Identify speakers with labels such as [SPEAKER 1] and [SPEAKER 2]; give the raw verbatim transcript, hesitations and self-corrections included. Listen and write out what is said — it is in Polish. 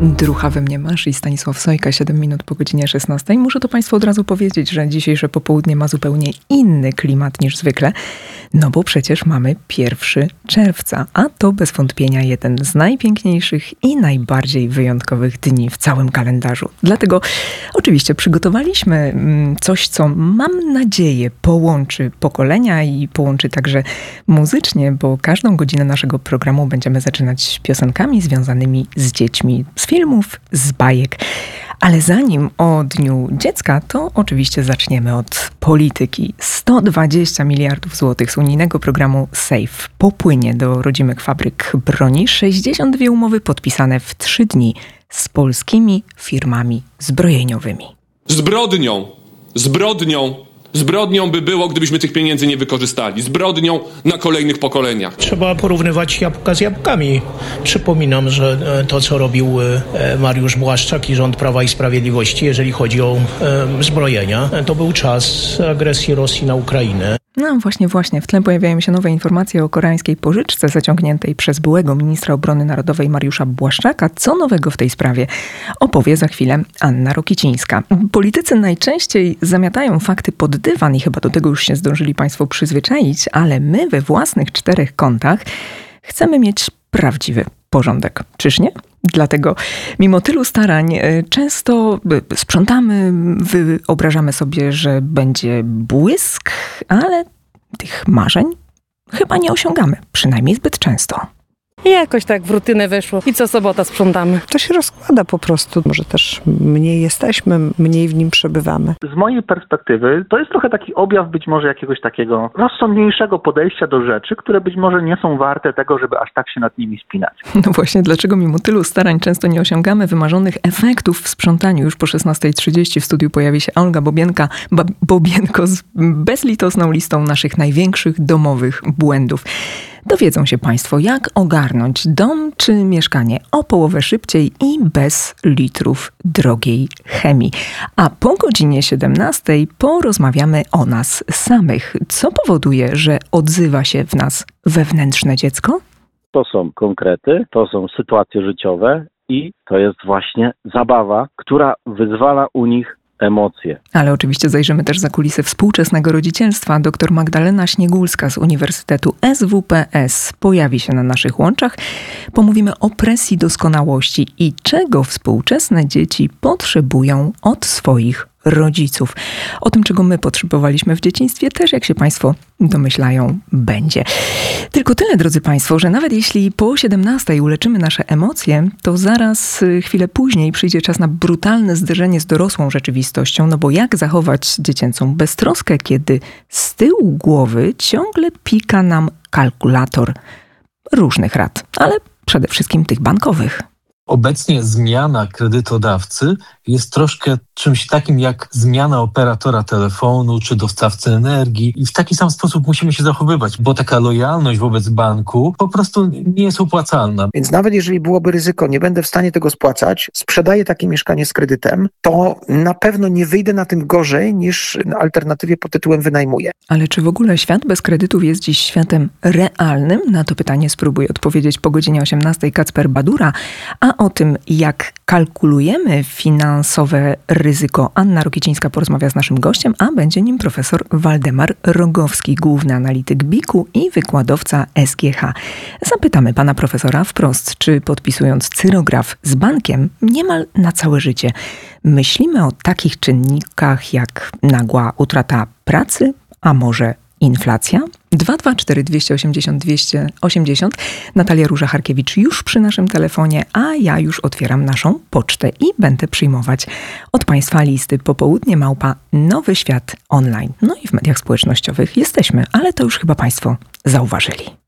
[SPEAKER 1] Drucha we mnie masz i Stanisław Sojka, siedem minut po godzinie szesnastej. Muszę to Państwu od razu powiedzieć, że dzisiejsze popołudnie ma zupełnie inny klimat niż zwykle, no bo przecież mamy pierwszego czerwca, a to bez wątpienia jeden z najpiękniejszych i najbardziej wyjątkowych dni w całym kalendarzu. Dlatego oczywiście przygotowaliśmy coś, co mam nadzieję połączy pokolenia i połączy także muzycznie, bo każdą godzinę naszego programu będziemy zaczynać piosenkami związanymi z dziećmi, z filmów, z bajek. Ale zanim o Dniu Dziecka, to oczywiście zaczniemy od polityki. sto dwadzieścia miliardów złotych z unijnego programu SAFE popłynie do rodzimych fabryk broni. sześćdziesiąt dwie umowy podpisane w trzy dni z polskimi firmami zbrojeniowymi.
[SPEAKER 2] Zbrodnią, zbrodnią, zbrodnią by było, gdybyśmy tych pieniędzy nie wykorzystali. Zbrodnią na kolejnych pokoleniach.
[SPEAKER 3] Trzeba porównywać jabłka z jabłkami. Przypominam, że to, co robił Mariusz Błaszczak i rząd Prawa i Sprawiedliwości, jeżeli chodzi o zbrojenia, to był czas agresji Rosji na Ukrainę.
[SPEAKER 1] No właśnie, właśnie. W tle pojawiają się nowe informacje o koreańskiej pożyczce zaciągniętej przez byłego ministra obrony narodowej Mariusza Błaszczaka. Co nowego w tej sprawie opowie za chwilę Anna Rokicińska. Politycy najczęściej zamiatają fakty pod dywan i chyba do tego już się zdążyli Państwo przyzwyczaić, ale my we własnych czterech kątach chcemy mieć prawdziwy porządek. Czyż nie? Dlatego mimo tylu starań często sprzątamy, wyobrażamy sobie, że będzie błysk, ale tych marzeń chyba nie osiągamy, przynajmniej zbyt często.
[SPEAKER 4] I jakoś tak w rutynę weszło i co sobota sprzątamy.
[SPEAKER 5] To się rozkłada po prostu. Może też mniej jesteśmy, mniej w nim przebywamy.
[SPEAKER 6] Z mojej perspektywy to jest trochę taki objaw być może jakiegoś takiego rozsądniejszego podejścia do rzeczy, które być może nie są warte tego, żeby aż tak się nad nimi spinać.
[SPEAKER 1] No właśnie, dlaczego mimo tylu starań często nie osiągamy wymarzonych efektów w sprzątaniu? Już po szesnastej trzydzieści w studiu pojawi się Olga Bobienka, ba- Bobienko z bezlitosną listą naszych największych domowych błędów. Dowiedzą się Państwo, jak ogarnąć dom czy mieszkanie o połowę szybciej i bez litrów drogiej chemii. A po godzinie siedemnastej porozmawiamy o nas samych. Co powoduje, że odzywa się w nas wewnętrzne dziecko?
[SPEAKER 7] To są konkrety, to są sytuacje życiowe i to jest właśnie zabawa, która wyzwala u nich emocje.
[SPEAKER 1] Ale oczywiście zajrzymy też za kulisy współczesnego rodzicielstwa. Doktor Magdalena Śniegulska z Uniwersytetu S W P S pojawi się na naszych łączach. Pomówimy o presji doskonałości i czego współczesne dzieci potrzebują od swoich rodziców. O tym, czego my potrzebowaliśmy w dzieciństwie, też, jak się Państwo domyślają, będzie. Tylko tyle, drodzy Państwo, że nawet jeśli po siedemnastej uleczymy nasze emocje, to zaraz, chwilę później przyjdzie czas na brutalne zderzenie z dorosłą rzeczywistością, no bo jak zachować dziecięcą beztroskę, kiedy z tyłu głowy ciągle pika nam kalkulator różnych rad, ale przede wszystkim tych bankowych.
[SPEAKER 8] Obecnie zmiana kredytodawcy jest troszkę czymś takim jak zmiana operatora telefonu czy dostawcy energii i w taki sam sposób musimy się zachowywać, bo taka lojalność wobec banku po prostu nie jest opłacalna.
[SPEAKER 9] Więc nawet jeżeli byłoby ryzyko, nie będę w stanie tego spłacać, sprzedaję takie mieszkanie z kredytem, to na pewno nie wyjdę na tym gorzej niż na alternatywie pod tytułem wynajmuję.
[SPEAKER 1] Ale czy w ogóle świat bez kredytów jest dziś światem realnym? Na to pytanie spróbuję odpowiedzieć po godzinie osiemnastej Kacper Badura, a o tym, jak kalkulujemy finansowe ryzyko, Anna Rokicińska porozmawia z naszym gościem, a będzie nim profesor Waldemar Rogowski, główny analityk B I K-u i wykładowca S G H. Zapytamy pana profesora wprost, czy podpisując cyrograf z bankiem niemal na całe życie, myślimy o takich czynnikach jak nagła utrata pracy, a może inflacja? dwa dwa cztery dwieście osiemdziesiąt dwieście osiemdziesiąt. Natalia Róża-Charkiewicz już przy naszym telefonie, a ja już otwieram naszą pocztę i będę przyjmować od Państwa listy. Popołudnie małpa Nowy Świat Online. No i w mediach społecznościowych jesteśmy, ale to już chyba Państwo zauważyli.